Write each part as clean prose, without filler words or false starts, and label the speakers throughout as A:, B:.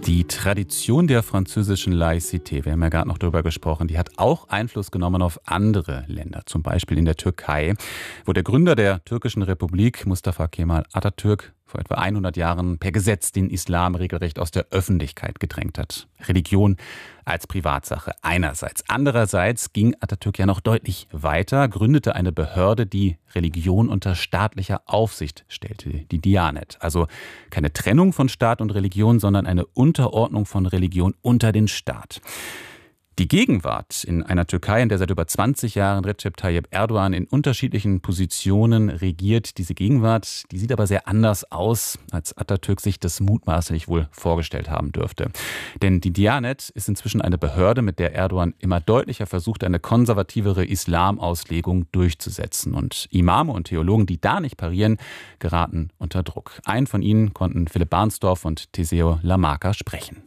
A: Die Tradition der französischen Laïcité, wir haben ja gerade noch darüber gesprochen, die hat auch Einfluss genommen auf andere Länder, zum Beispiel in der Türkei, wo der Gründer der türkischen Republik, Mustafa Kemal Atatürk, vor etwa 100 Jahren per Gesetz den Islam regelrecht aus der Öffentlichkeit gedrängt hat. Religion als Privatsache einerseits. Andererseits ging Atatürk ja noch deutlich weiter, gründete eine Behörde, die Religion unter staatlicher Aufsicht stellte, die Diyanet. Also keine Trennung von Staat und Religion, sondern eine Unterordnung von Religion unter den Staat. Die Gegenwart in einer Türkei, in der seit über 20 Jahren Recep Tayyip Erdogan in unterschiedlichen Positionen regiert, diese Gegenwart, die sieht aber sehr anders aus, als Atatürk sich das mutmaßlich wohl vorgestellt haben dürfte. Denn die Diyanet ist inzwischen eine Behörde, mit der Erdogan immer deutlicher versucht, eine konservativere Islamauslegung durchzusetzen. Und Imame und Theologen, die da nicht parieren, geraten unter Druck. Einen von ihnen konnten Philipp Barnsdorf und Teseo Lamarca sprechen.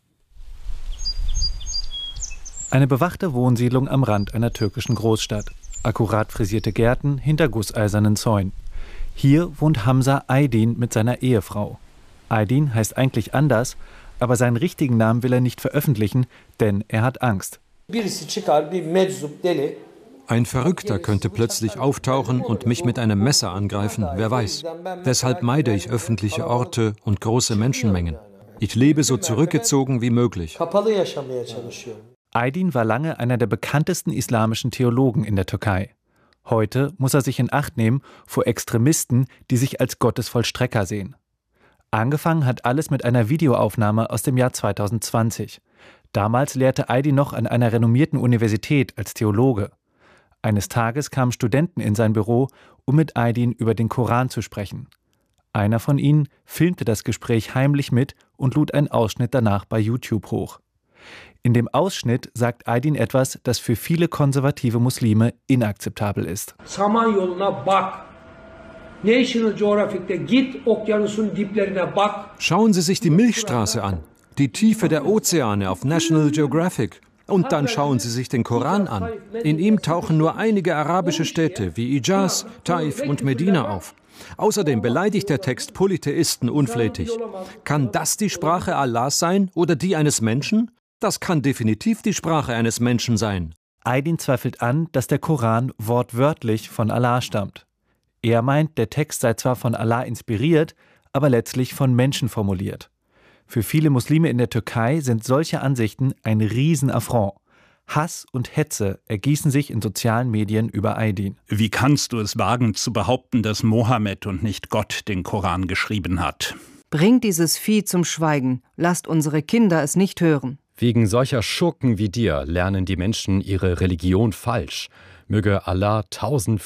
B: Eine bewachte Wohnsiedlung am Rand einer türkischen Großstadt. Akkurat frisierte Gärten hinter gusseisernen Zäunen. Hier wohnt Hamza Aydin mit seiner Ehefrau. Aydin heißt eigentlich anders, aber seinen richtigen Namen will er nicht veröffentlichen, denn er hat Angst.
C: Ein Verrückter könnte plötzlich auftauchen und mich mit einem Messer angreifen, wer weiß. Deshalb meide ich öffentliche Orte und große Menschenmengen. Ich lebe so zurückgezogen wie möglich.
B: Aydin war lange einer der bekanntesten islamischen Theologen in der Türkei. Heute muss er sich in Acht nehmen vor Extremisten, die sich als Gottesvollstrecker sehen. Angefangen hat alles mit einer Videoaufnahme aus dem Jahr 2020. Damals lehrte Aydin noch an einer renommierten Universität als Theologe. Eines Tages kamen Studenten in sein Büro, um mit Aydin über den Koran zu sprechen. Einer von ihnen filmte das Gespräch heimlich mit und lud einen Ausschnitt danach bei YouTube hoch. In dem Ausschnitt sagt Aydin etwas, das für viele konservative Muslime inakzeptabel ist.
C: Schauen Sie sich die Milchstraße an, die Tiefe der Ozeane auf National Geographic. Und dann schauen Sie sich den Koran an. In ihm tauchen nur einige arabische Städte wie Hijaz, Taif und Medina auf. Außerdem beleidigt der Text Polytheisten unflätig. Kann das die Sprache Allahs sein oder die eines Menschen? Das kann definitiv die Sprache eines Menschen sein.
B: Aydin zweifelt an, dass der Koran wortwörtlich von Allah stammt. Er meint, der Text sei zwar von Allah inspiriert, aber letztlich von Menschen formuliert. Für viele Muslime in der Türkei sind solche Ansichten ein Riesenaffront. Hass und Hetze ergießen sich in sozialen Medien über Aydin.
D: Wie kannst du es wagen zu behaupten, dass Mohammed und nicht Gott den Koran geschrieben hat?
E: Bringt dieses Vieh zum Schweigen. Lasst unsere Kinder es nicht hören.
F: Wegen solcher Schurken wie dir lernen die Menschen ihre Religion falsch. Möge Allah 1000